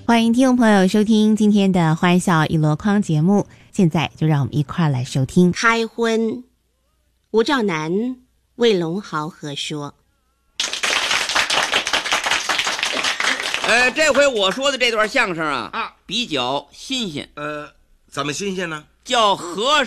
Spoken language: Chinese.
欢迎听众朋友收听今天的欢笑一箩筐节目，现在就让我们一块儿来收听开荤。吴兆南为龙豪和说。 这回我说的这段相声啊，比较新鲜。 怎么新鲜呢？ 叫和